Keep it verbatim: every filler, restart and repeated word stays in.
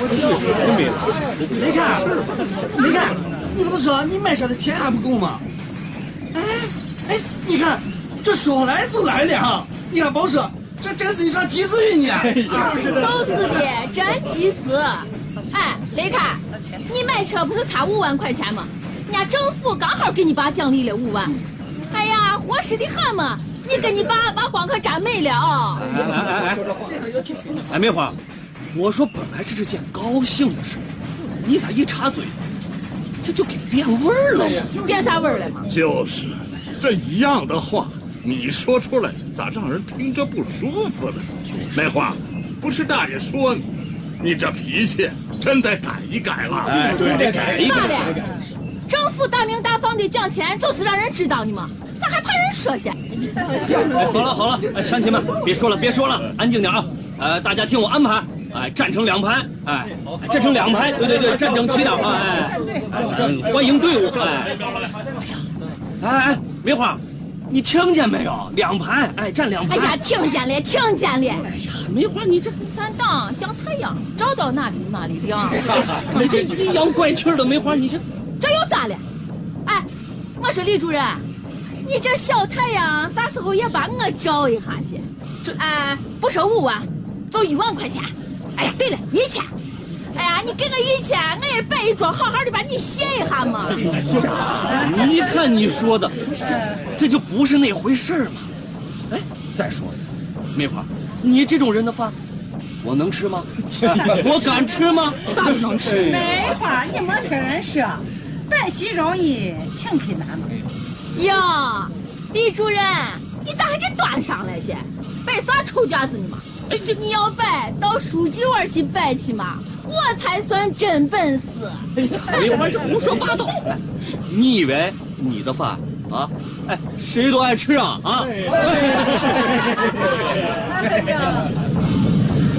你看，你看，你不是说你买车的钱还不够吗？哎哎，你看，这说来就来了。你看宝叔，这真是一场及时雨呢。 就是的，真及时。哎，雷凯，你买车不是差五万块钱吗？人家政府刚好给你爸奖励了五万。哎呀，合适的很嘛！你跟你爸把光可占没了。 哎哎哎哎，哎，梅花，我说本来这是件高兴的事，你咋一插嘴，这就给变味儿了？ 变啥味儿了嘛？ 就是，这一样的话，你说出来咋让人听着不舒服呢？梅花，不是大爷说你，你这脾气真得改一改了。 哎，对，得改一改。 咋的？政府大名大放的奖钱，就是让人知道你嘛，咋还怕人说些？ 哎，好了好了，哎，乡亲们，别说了别说了，安静点啊！呃，大家听我安排，哎，站成两排，哎，站成两排，对对对，站整齐点啊，哎，欢迎队伍，哎，哎哎，梅花，你听见没有？两排，哎，站两排。 哎呀，听见了，听见了。 哎呀，梅花，你这咱党像太阳，照到哪里哪里亮。 你这阴阳怪气的梅花，你这这又咋了？哎，我说李主任，你这小太阳啥时候也把我照一下去？这哎，不说五万，就一万块钱。哎呀，对了，一千。哎呀，你给我一千，我也摆一桌，好好的把你谢一下嘛。 你看你说的，这这就不是那回事嘛。哎，再说了，梅花，你这种人的饭，我能吃吗？我敢吃吗？ 咋不能吃？ 梅花，你没听人说，办喜容易，请聘难嘛。 呀，李主任，你咋还给端上来些？摆啥臭架子呢嘛？哎，这你要摆到书记院去摆去嘛，我才算真本事。 梅花，这胡说八道！你以为你的饭啊，哎，谁都爱吃啊啊！ 哎呀。